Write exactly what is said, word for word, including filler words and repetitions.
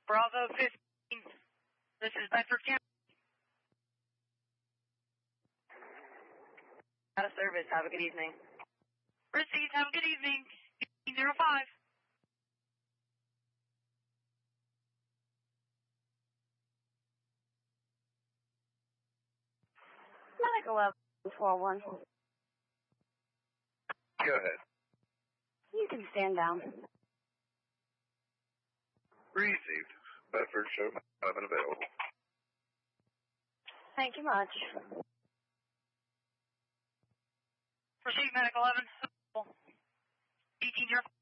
Bravo fifteen. This is Bedford County. Out of service. Have a good evening. Received. Have a good evening. zero five. Medical eleven four one. Go ahead. You can stand down. Received. Bedford show eleven available. Thank you much. Received medical eleven. eighteen zero five.